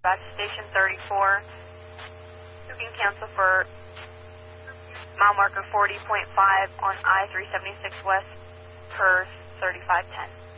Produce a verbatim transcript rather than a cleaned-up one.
Back to station thirty-four. You can cancel for mile marker forty point five on I three seventy-six West per thirty-five ten.